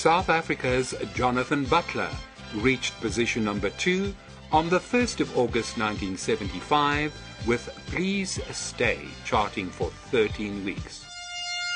South Africa's Jonathan Butler reached position number 2 on the 1st of August 1975 with Please Stay charting for 13 weeks.